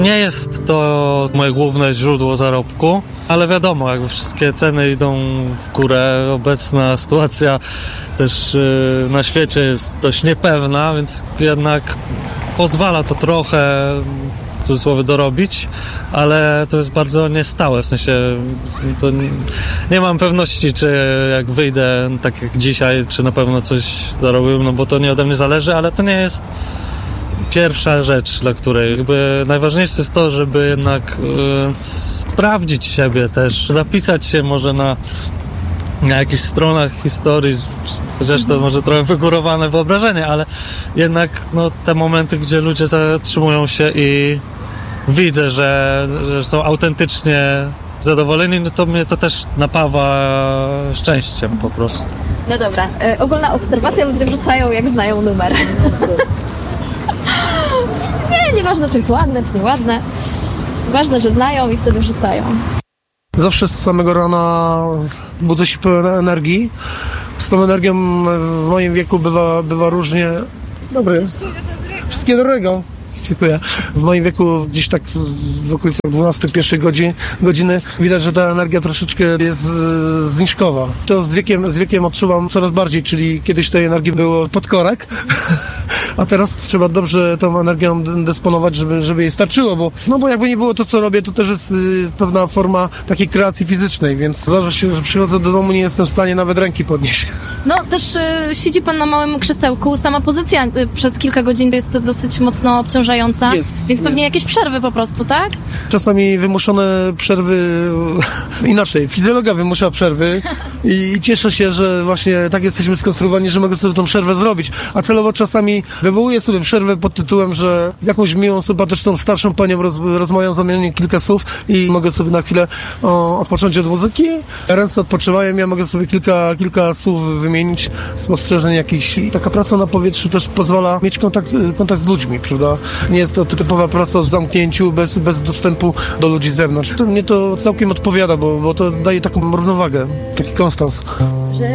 Nie jest to moje główne źródło zarobku, ale wiadomo, jakby wszystkie ceny idą w górę. Obecna sytuacja też na świecie jest dość niepewna, więc jednak pozwala to trochę w cudzysłowie dorobić, ale to jest bardzo niestałe, w sensie to nie mam pewności, czy jak wyjdę tak jak dzisiaj, czy na pewno coś zarobię, no bo to nie ode mnie zależy, ale to nie jest pierwsza rzecz, dla której jakby najważniejsze jest to, żeby jednak sprawdzić siebie też, zapisać się może na jakichś stronach historii, chociaż to może trochę wygórowane wyobrażenie, ale jednak no, te momenty, gdzie ludzie zatrzymują się i widzę, że są autentycznie zadowoleni, no to mnie to też napawa szczęściem po prostu. No dobra, ogólna obserwacja, ludzie wrzucają jak znają numer. Nieważne, czy jest ładne, czy nieładne. Ważne, że znają i wtedy wrzucają. Zawsze z samego rana budzę się pełen energii. Z tą energią w moim wieku bywa różnie. Dobry. Wszystkiego dobrego. Dziękuję. W moim wieku gdzieś tak w okolicach 12-1 godziny widać, że ta energia troszeczkę jest zniżkowa. To z wiekiem odczuwam coraz bardziej, czyli kiedyś tej energii było pod korek, a teraz trzeba dobrze tą energią dysponować, żeby jej starczyło, bo jakby nie było to, co robię, to też jest pewna forma takiej kreacji fizycznej, więc zdarza się, że przychodzę do domu, nie jestem w stanie nawet ręki podnieść. No też siedzi pan na małym krzesełku, sama pozycja przez kilka godzin jest dosyć mocno obciążająca. Więc pewnie jakieś przerwy po prostu, tak? Czasami wymuszone przerwy, inaczej, fizjologia wymusza przerwy i cieszę się, że właśnie tak jesteśmy skonstruowani, że mogę sobie tą przerwę zrobić, a celowo czasami wywołuję sobie przerwę pod tytułem, że z jakąś miłą, sympatyczną, starszą panią rozmawiam, zamienię kilka słów i mogę sobie na chwilę odpocząć od muzyki, ręce odpoczywają, ja mogę sobie kilka słów wymienić, spostrzeżeń jakichś. I taka praca na powietrzu też pozwala mieć kontakt z ludźmi, prawda? Nie jest to typowa praca w zamknięciu, bez dostępu do ludzi z zewnątrz. Mnie to całkiem odpowiada, bo to daje taką równowagę, taki konstans.